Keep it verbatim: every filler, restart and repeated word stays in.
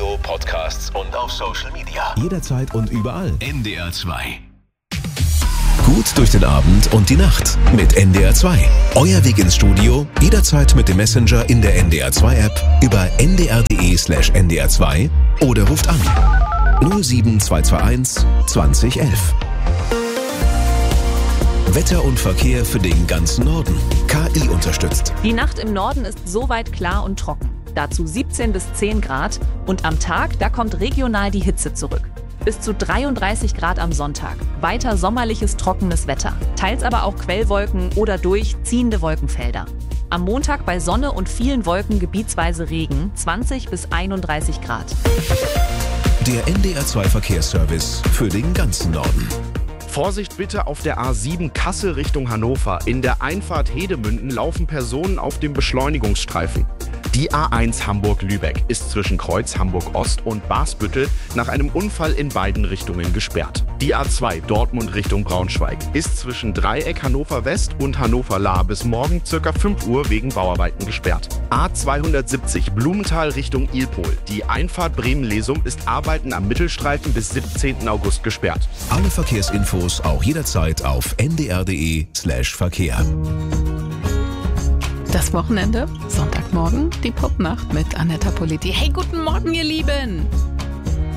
Radio, Podcasts und auf Social Media. Jederzeit und überall. N D R zwei. Gut durch den Abend und die Nacht mit N D R zwei. Euer Weg ins Studio, jederzeit mit dem Messenger in der N D R zwei App, über n d r punkt d e slash n d r zwei oder ruft an null sieben zwei zwei eins zwanzig elf. Wetter und Verkehr für den ganzen Norden. K I unterstützt. Die Nacht im Norden ist soweit klar und trocken. Dazu siebzehn bis zehn Grad. Und am Tag, da kommt regional die Hitze zurück. Bis zu dreiunddreißig Grad am Sonntag. Weiter sommerliches, trockenes Wetter. Teils aber auch Quellwolken oder durchziehende Wolkenfelder. Am Montag bei Sonne und vielen Wolken gebietsweise Regen. zwanzig bis einunddreißig Grad. Der N D R zwei Verkehrsservice für den ganzen Norden. Vorsicht bitte auf der A sieben Kassel Richtung Hannover. In der Einfahrt Hedemünden laufen Personen auf dem Beschleunigungsstreifen. Die A eins Hamburg-Lübeck ist zwischen Kreuz Hamburg-Ost und Basbüttel nach einem Unfall in beiden Richtungen gesperrt. Die A zwei Dortmund Richtung Braunschweig ist zwischen Dreieck Hannover-West und Hannover-Lahr bis morgen ca. fünf Uhr wegen Bauarbeiten gesperrt. A zweihundertsiebzig Blumenthal Richtung Ilpol. Die Einfahrt Bremen-Lesum ist Arbeiten am Mittelstreifen bis siebzehnten August gesperrt. Alle Verkehrsinfos auch jederzeit auf n d r punkt d e slash Verkehr. Das Wochenende, Sonntagmorgen, die Popnacht mit Anetta Politi. Hey, guten Morgen, ihr Lieben!